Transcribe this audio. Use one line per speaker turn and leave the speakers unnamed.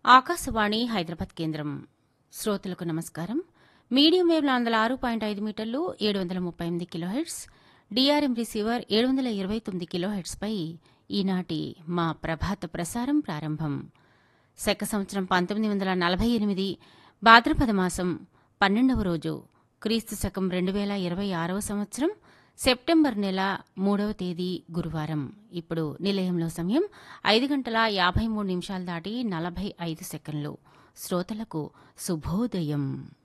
ఆకాశవాణి హైదరాబాద్ కేంద్రం. శ్రోతలకు నమస్కారం. మీడియం వేవ్ 6.5 మీటర్లు 738 కిలోహెర్ట్జ్, డిఆర్ఎం రిసీవర్ 729 కిలోహెర్ట్జ్పై ఈనాటి మా ప్రభాత ప్రసారం ప్రారంభం. శక సంవత్సరం 1948 భాద్రపద మాసం 12వ రోజు, క్రీస్తు శకం 2026వ సంవత్సరం సెప్టెంబర్ నెల 3వ తేదీ గురువారం. ఇప్పుడు నిలయంలో సమయం 5:53 దాటి 45 సెకన్లు. శ్రోతలకు శుభోదయం.